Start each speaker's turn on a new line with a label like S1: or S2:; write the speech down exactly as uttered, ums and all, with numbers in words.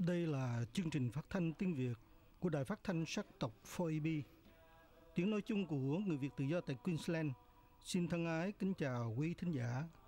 S1: Đây là chương trình phát thanh tiếng Việt của Đài Phát thanh Sắc tộc bốn A B, tiếng nói chung của người Việt tự do tại Queensland. Xin thân ái kính chào quý thính giả.